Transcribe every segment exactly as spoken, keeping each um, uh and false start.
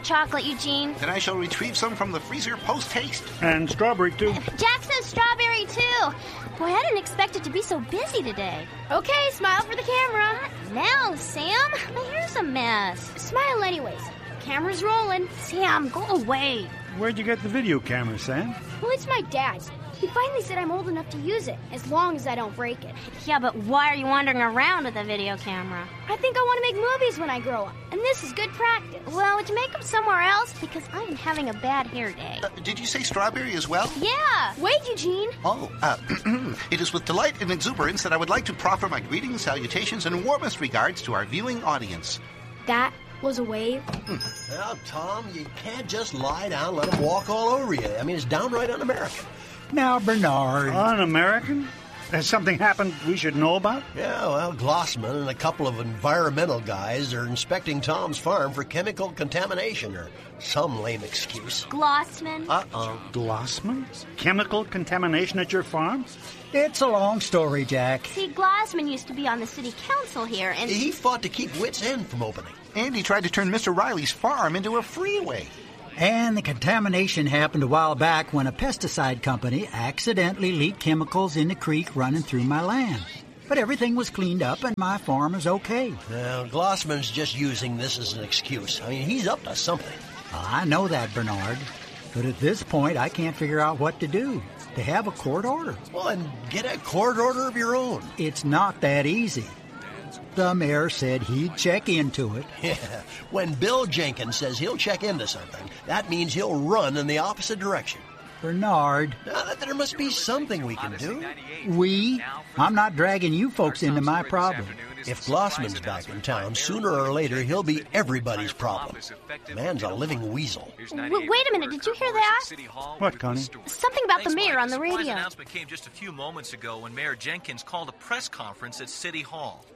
chocolate, Eugene. Then I shall retrieve some from the freezer post-haste. And strawberry, too. Jack says strawberry, too. Boy, I didn't expect it to be so busy today. Okay, smile for the camera. Now, Sam. My hair's a mess. Smile anyways. Camera's rolling. Sam, go away. Where'd you get the video camera, Sam? Well, it's my dad's. He finally said I'm old enough to use it, as long as I don't break it. Yeah, but why are you wandering around with a video camera? I think I want to make movies when I grow up, and this is good practice. Well, would you make them somewhere else? Because I am having a bad hair day. Uh, did you say strawberry as well? Yeah. Wait, Eugene. Oh, uh, it is with delight and exuberance that I would like to proffer my greetings, salutations, and warmest regards to our viewing audience. That was a wave? Well, Tom, you can't just lie down and let them walk all over you. I mean, it's downright un-American. Now, Bernard. Un-American? Has something happened we should know about? Yeah, well, Glossman and a couple of environmental guys are inspecting Tom's farm for chemical contamination or some lame excuse. Glossman? Uh-uh. Glossman? Chemical contamination at your farm? It's a long story, Jack. See, Glossman used to be on the city council here, and... He fought to keep Wits End from opening. And he tried to turn Mister Riley's farm into a freeway. And the contamination happened a while back when a pesticide company accidentally leaked chemicals in the creek running through my land. But everything was cleaned up and my farm is okay. Well, Glossman's just using this as an excuse. I mean, he's up to something. Well, I know that, Bernard. But at this point, I can't figure out what to do. They have a court order. Well, and get a court order of your own. It's not that easy. The mayor said he'd check into it. Yeah. When Bill Jenkins says he'll check into something, that means he'll run in the opposite direction. Bernard. Now, there must be something we can do. We? I'm not dragging you folks into my problem. If Glossman's back in town, sooner or later he'll be everybody's problem. The man's a living weasel. W- wait a minute, did you hear that? What, Connie? Something about the mayor on the radio. The announcement came just a few moments ago when Mayor Jenkins called a press conference at City Hall.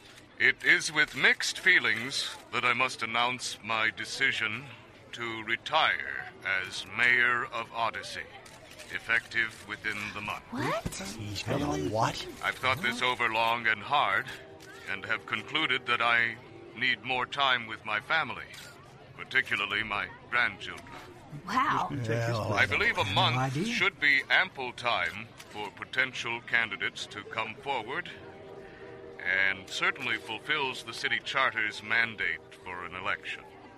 It is with mixed feelings that I must announce my decision to retire as mayor of Odyssey, effective within the month. What? He's gonna what? I've thought this over long and hard, and have concluded that I need more time with my family, particularly my grandchildren. Wow. Well, I believe a month idea. should be ample time for potential candidates to come forward, and certainly fulfills the city charter's mandate for an election.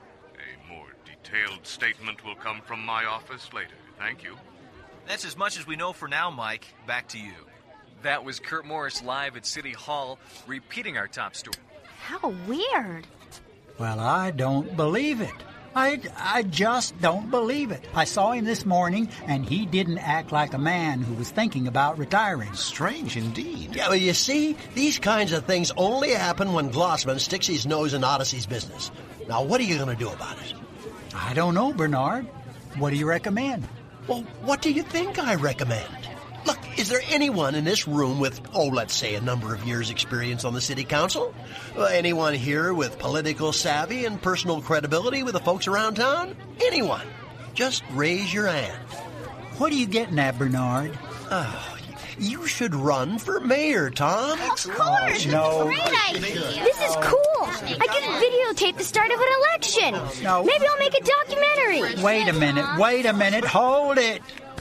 A more detailed statement will come from my office later. Thank you. That's as much as we know for now, Mike. Back to you. That was Kurt Morris live at City Hall, repeating our top story. How weird. Well, I don't believe it. I, I just don't believe it. I saw him this morning, and he didn't act like a man who was thinking about retiring. Strange indeed. Yeah, well, you see, these kinds of things only happen when Glossman sticks his nose in Odyssey's business. Now, what are you going to do about it? I don't know, Bernard. What do you recommend? Well, what do you think I recommend? Look, is there anyone in this room with, oh, let's say a number of years' experience on the city council? Uh, anyone here with political savvy and personal credibility with the folks around town? Anyone? Just raise your hand. What are you getting at, Bernard? Oh, you should run for mayor, Tom. Of course. No. Great idea. This is cool. I can videotape the start of an election. No. Maybe I'll make a documentary. Wait a minute. Wait a minute. Hold it.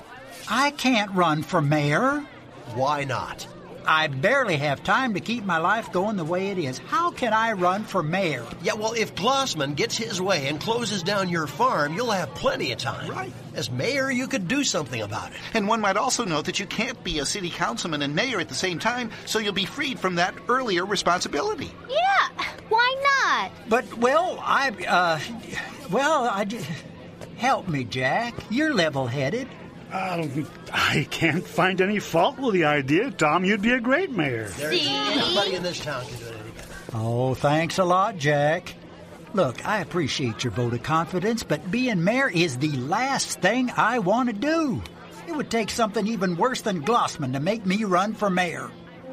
I can't run for mayor. Why not? I barely have time to keep my life going the way it is. How can I run for mayor? Yeah, well, if Glossman gets his way and closes down your farm, you'll have plenty of time. Right. As mayor, you could do something about it. And one might also note that you can't be a city councilman and mayor at the same time, so you'll be freed from that earlier responsibility. Yeah, why not? But, well, I, uh, well, I, j- help me, Jack. You're level-headed. Uh, I can't find any fault with the idea. Tom, you'd be a great mayor. There isn't anybody in this town can do it any better. Oh, thanks a lot, Jack. Look, I appreciate your vote of confidence, but being mayor is the last thing I want to do. It would take something even worse than Glossman to make me run for mayor.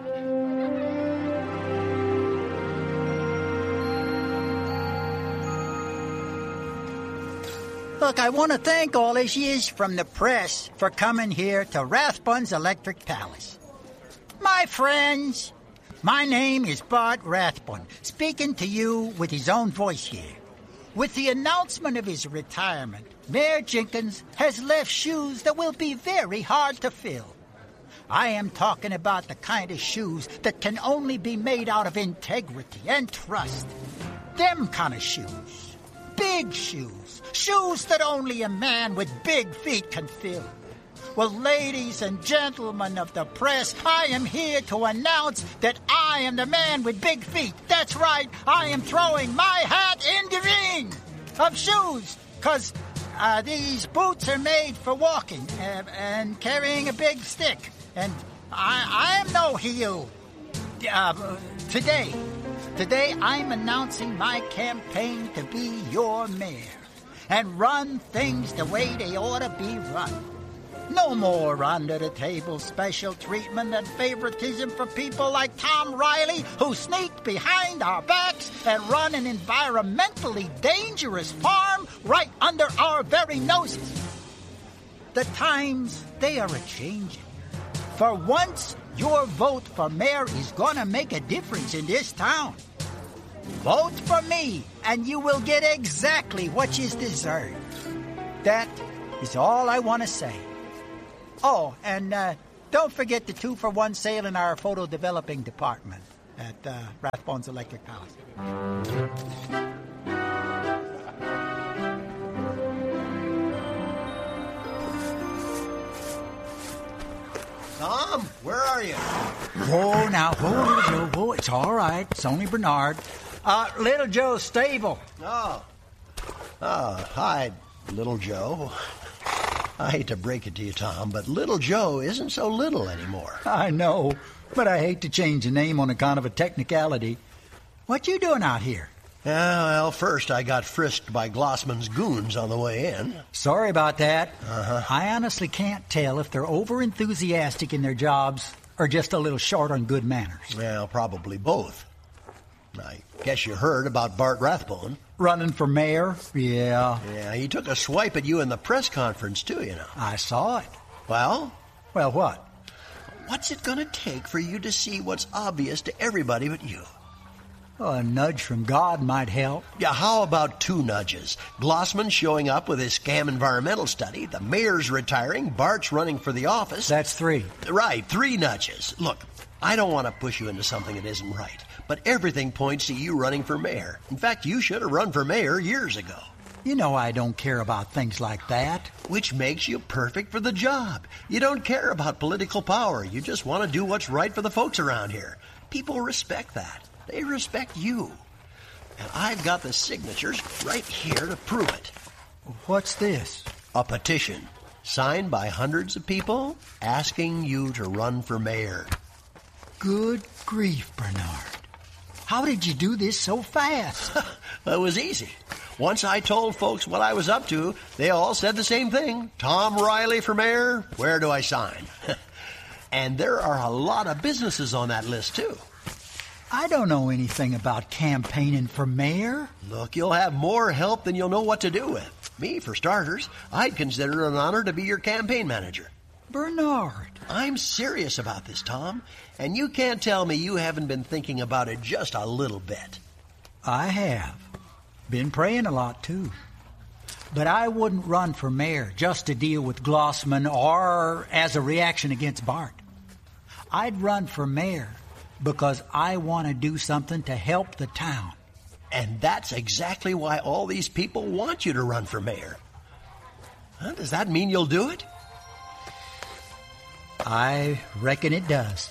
Look, I want to thank all of yous from the press for coming here to Rathbun's Electric Palace. My friends, my name is Bart Rathbun, speaking to you with his own voice here. With the announcement of his retirement, Mayor Jenkins has left shoes that will be very hard to fill. I am talking about the kind of shoes that can only be made out of integrity and trust. Them kind of shoes. Big shoes. Shoes that only a man with big feet can fill. Well, ladies and gentlemen of the press, I am here to announce that I am the man with big feet. That's right, I am throwing my hat in the ring of shoes, because uh, these boots are made for walking uh, and carrying a big stick. And I, I am no heel. Uh, today, today I'm announcing my campaign to be your mayor and run things the way they ought to be run. No more under-the-table special treatment and favoritism for people like Tom Riley, who sneaked behind our backs and run an environmentally dangerous farm right under our very noses. The times, they are a-changing. For once, your vote for mayor is going to make a difference in this town. Vote for me, and you will get exactly what you deserve. That is all I want to say. Oh, and uh, don't forget the two-for-one sale in our photo developing department at uh, Rathbones Electric Palace. Tom, where are you? Whoa, now, whoa, Little Joe, whoa, it's all right. It's only Bernard. Uh, Little Joe's stable. Oh. Oh, hi, Little Joe. I hate to break it to you, Tom, but Little Joe isn't so little anymore. I know, but I hate to change the name on account of a technicality. What you doing out here? Yeah, well, first I got frisked by Glossman's goons on the way in. Sorry about that. Uh-huh. I honestly can't tell if they're over-enthusiastic in their jobs or just a little short on good manners. Well, probably both. I guess you heard about Bart Rathbone. Running for mayor? Yeah. Yeah, he took a swipe at you in the press conference, too, you know. I saw it. Well? Well, what? What's it going to take for you to see what's obvious to everybody but you? Well, a nudge from God might help. Yeah, how about two nudges? Glossman showing up with his scam environmental study, the mayor's retiring, Bart's running for the office. That's three. Right, three nudges. Look, I don't want to push you into something that isn't right, but everything points to you running for mayor. In fact, you should have run for mayor years ago. You know I don't care about things like that. Which makes you perfect for the job. You don't care about political power. You just want to do what's right for the folks around here. People respect that. They respect you. And I've got the signatures right here to prove it. What's this? A petition signed by hundreds of people asking you to run for mayor. Good grief, Bernard. How did you do this so fast? It was easy. Once I told folks what I was up to, they all said the same thing. Tom Riley for mayor, where do I sign? And there are a lot of businesses on that list, too. I don't know anything about campaigning for mayor. Look, you'll have more help than you'll know what to do with. Me, for starters, I'd consider it an honor to be your campaign manager. Bernard. I'm serious about this, Tom, and you can't tell me you haven't been thinking about it just a little bit. I have. Been praying a lot, too. But I wouldn't run for mayor just to deal with Glossman or as a reaction against Bart. I'd run for mayor because I want to do something to help the town. And that's exactly why all these people want you to run for mayor. Huh? Does that mean you'll do it? I reckon it does.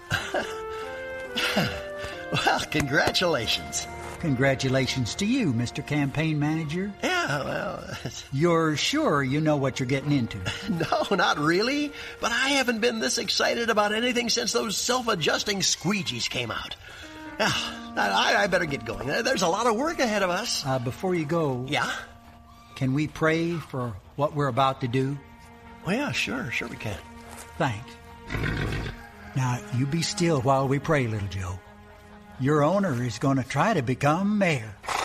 Well, congratulations. Congratulations to you, Mister Campaign Manager. Yeah, well... You're sure you know what you're getting into? No, not really. But I haven't been this excited about anything since those self-adjusting squeegees came out. Yeah, I, I better get going. There's a lot of work ahead of us. Uh, before you go... Yeah? Can we pray for what we're about to do? Well, yeah, sure, sure we can. Thanks. Now, you be still while we pray, Little Joe. Your owner is going to try to become mayor.